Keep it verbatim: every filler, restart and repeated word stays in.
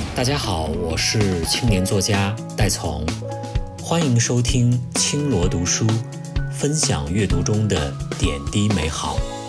大家好，我是青年作家戴从，欢迎收听青罗读书，分享阅读中的点滴美好。